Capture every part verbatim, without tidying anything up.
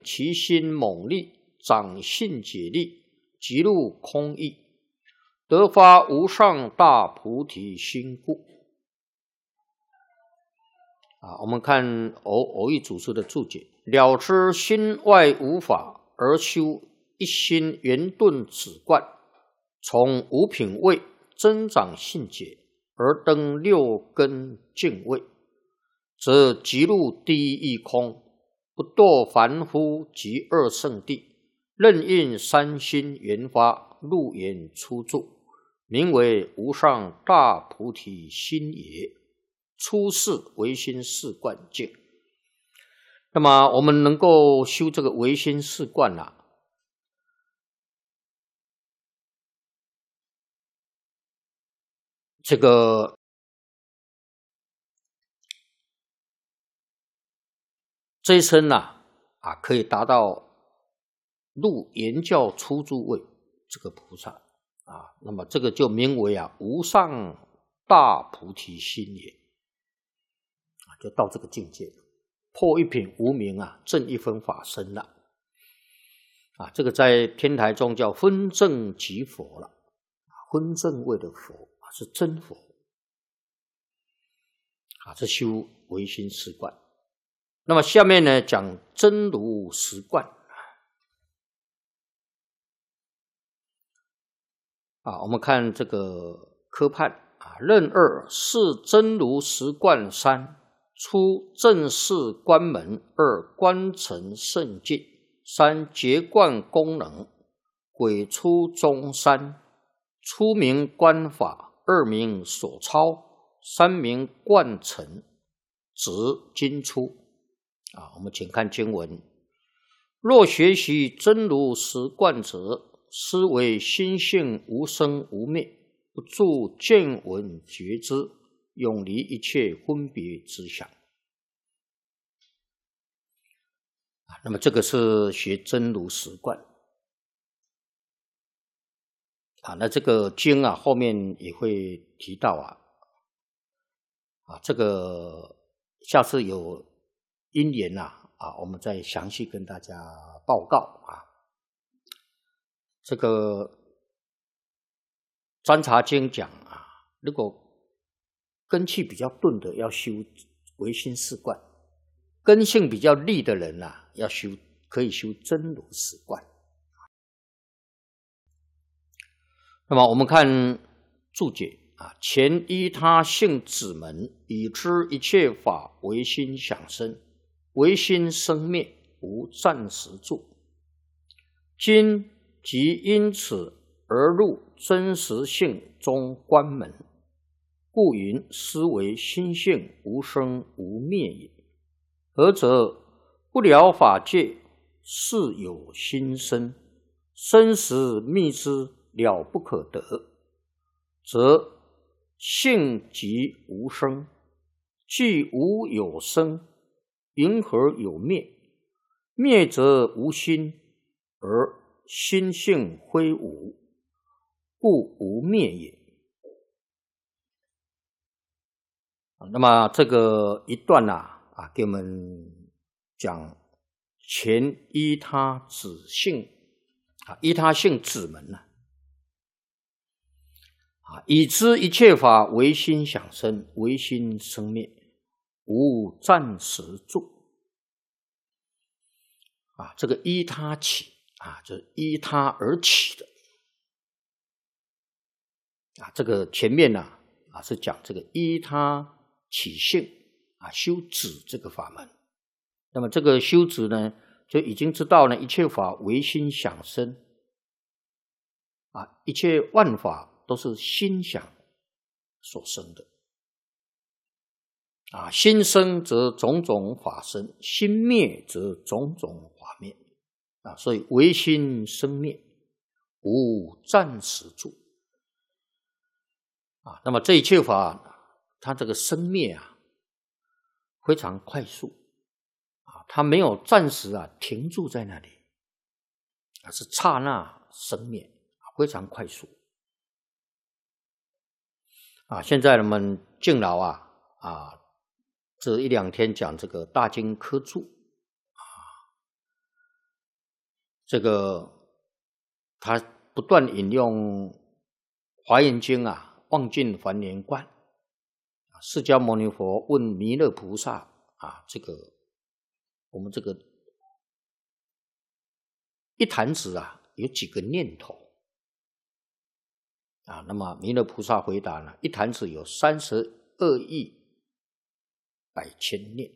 其心猛力，长信解力，即入空义，得发无上大菩提心故。啊，我们看偶偶益祖师的注解：了知心外无法，而修一心圆顿止观，从五品位增长信解，而登六根净位，则即入第一义空，不堕凡夫及二圣地，任运三心圆发，入眼出住，名为无上大菩提心也。出世唯心四观境。那么我们能够修这个唯心四观啊，这个这一生啊啊可以达到入圆教出住位这个菩萨啊，那么这个就名为啊无上大菩提心也。就到这个境界，破一品无明啊，证一分法身了啊！这个在天台宗叫分正即佛了，分正位的佛啊是真佛啊，这修唯心四观。那么下面呢讲真如实观啊，我们看这个科判啊，任二是真如实观三。出正式关门，二观成圣境，三结观功能，鬼出中山，初名观法，二名所超，三名观成，直经出。啊，我们请看经文：若学习真如实观者，思为心性无生无灭，不住见闻觉知，永离一切分别之想。那么这个是学真如实观啊，那这个经啊后面也会提到啊，啊这个下次有因缘啊啊，我们再详细跟大家报告啊。这个观察经讲啊，如果根气比较钝的要修唯心四观，根性比较利的人啊，要修可以修真如实观。那么我们看注解啊，前依他性指门，已知一切法唯心想生，唯心生灭，无暂时住。今即因此而入真实性中观门，故云思为心性无生无灭也。何则？不了法界，是有心生，生时觅之，了不可得，则性即无生，既无有生，云何有灭？灭则无心，而心性非无，故无灭也。那么这个一段啊啊，给我们讲前依他指性啊，依他性指门呐啊，已知一切法唯心想生，唯心生灭，无暂时住啊。这个依他起啊，就是依他而起的啊。这个前面呢 啊, 啊是讲这个依他起性啊，修止这个法门。那么这个修止呢，就已经知道呢，一切法唯心想生啊，一切万法都是心想所生的啊。心生则种种法生，心灭则种种法灭啊。所以唯心生灭，无暂时住啊。那么这一切法，它这个生灭啊，非常快速。它没有暂时啊停住在那里，而是刹那生灭，非常快速啊。现在我们敬老啊啊，这一两天讲这个大经科注啊， 这个他不断引用《华严经》啊，望尽还原观。释迦牟尼佛问弥勒菩萨啊，这个我们这个一弹指啊，有几个念头啊？那么弥勒菩萨回答呢，一弹指有三十二亿百千念。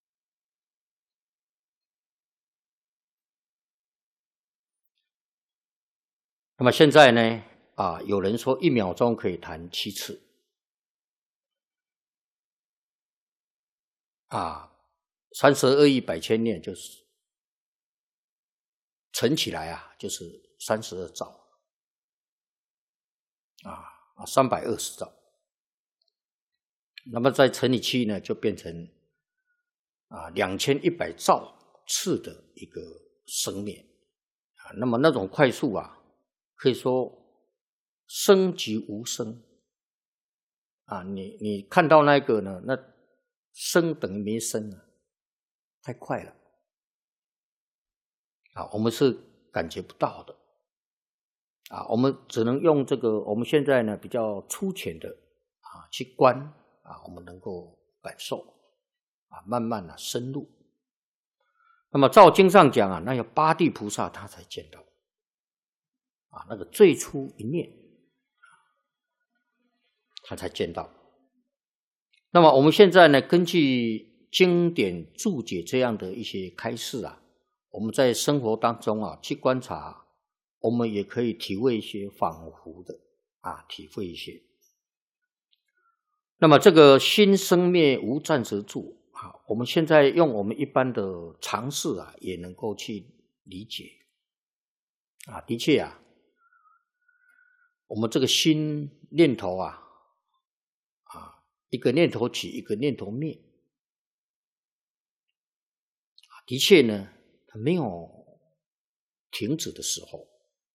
那么现在呢，啊，有人说一秒钟可以弹七次。啊，三十二亿百千念就是乘起来啊，就是三十二兆啊啊，三百二十兆。那么再乘以七呢，就变成啊两千一百兆次的一个生灭啊。那么那种快速啊，可以说生即无生啊。你你看到那个呢，那生等于没生啊，太快了啊！我们是感觉不到的啊，我们只能用这个我们现在呢比较粗浅的啊去观啊，我们能够感受啊，慢慢的深入。那么照经上讲啊，那有八地菩萨他才见到啊，那个最初一念他才见到。那么我们现在呢，根据经典注解这样的一些开示啊，我们在生活当中啊去观察，我们也可以体会一些仿佛的啊，体会一些。那么这个心生灭无暂时住啊，我们现在用我们一般的常识啊，也能够去理解啊。的确啊，我们这个心念头啊。一个念头起，一个念头灭。的确呢，它没有停止的时候。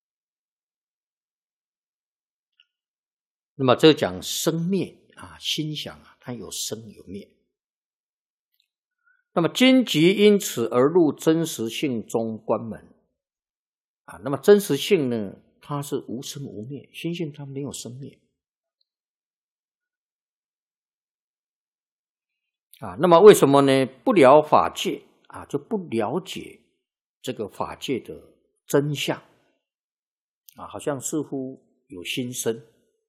那么这讲生灭啊，心想啊，它有生有灭。那么今即因此而入真实性中关门啊。那么真实性呢，它是无生无灭，心性它没有生灭。啊，那么为什么呢？不了法界啊，就不了解这个法界的真相啊，好像似乎有心生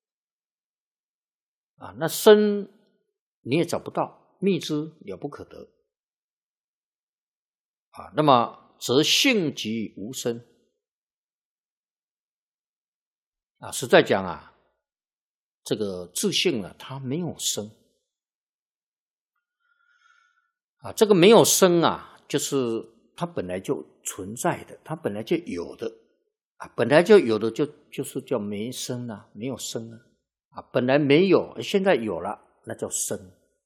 啊，那生你也找不到，觅之了不可得啊。那么则性即无生啊，实在讲啊，这个自性啊，它没有生。啊，这个没有生啊，就是它本来就存在的，它本来就有的啊，本来就有的就就是叫没生啊，没有生啊，啊，本来没有，现在有了，那叫生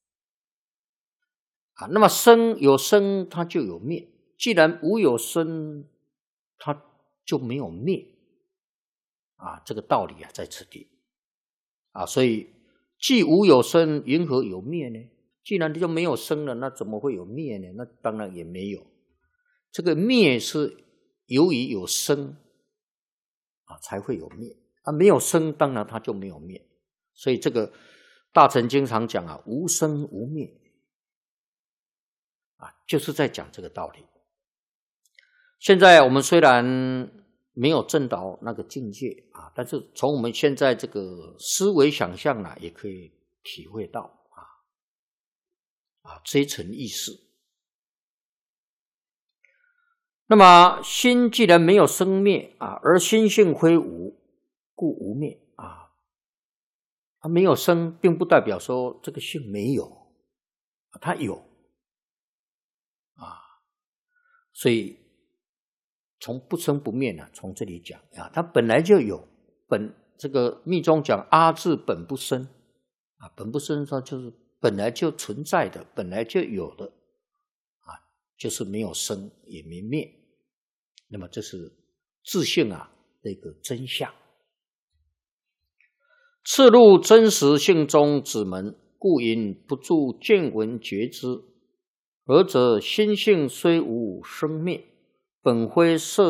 啊。那么生有生，它就有灭；既然无有生，它就没有灭啊。这个道理啊，在此地啊，所以既无有生，云何有灭呢？既然就没有生了，那怎么会有灭呢？那当然也没有。这个灭是由于有生啊，才会有灭啊。没有生，当然它就没有灭。所以这个大乘经常讲啊，无生无灭啊，就是在讲这个道理。现在我们虽然没有证到那个境界啊，但是从我们现在这个思维想象啊，也可以体会到。啊，这一层意思。那么心既然没有生灭啊，而心性非无，故无灭啊。它没有生，并不代表说这个性没有，它有啊。所以从不生不灭呢，从这里讲啊，它本来就有。本这个密宗讲阿字本不生啊，本不生说就是本来就存在的，本来就有的啊，就是没有生也没灭。那么这是自性啊的一个真相。次入真实性中之门，故因不住见闻觉知。何者心性虽无生灭，本非色